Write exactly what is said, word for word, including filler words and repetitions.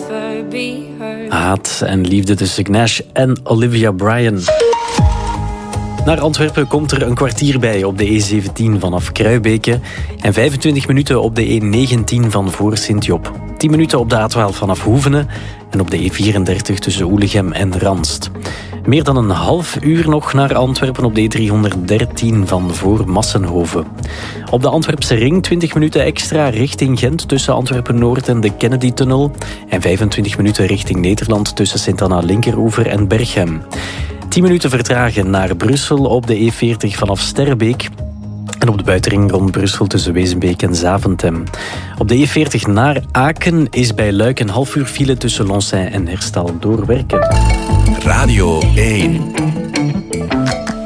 never be heard. Haat en liefde tussen Gnash en Olivia Bryan. Naar Antwerpen komt er een kwartier bij op de E zeventien vanaf Kruibeke en vijfentwintig minuten op de E negentien van voor Sint-Job. tien minuten op de A twaalf vanaf Hoevenen en op de E vierendertig tussen Oelegem en Ranst. Meer dan een half uur nog naar Antwerpen op de E driehonderddertien van voor Massenhoven. Op de Antwerpse ring twintig minuten extra richting Gent tussen Antwerpen-Noord en de Kennedy-tunnel en vijfentwintig minuten richting Nederland tussen Sint-Anna-Linkeroever en Berchem. tien minuten vertragen naar Brussel op de E veertig vanaf Sterrebeek. En op de buitenring rond Brussel tussen Wezenbeek en Zaventem. Op de E veertig naar Aken is bij Luik een half uur file tussen Loncin en Herstal doorwerken. Radio één.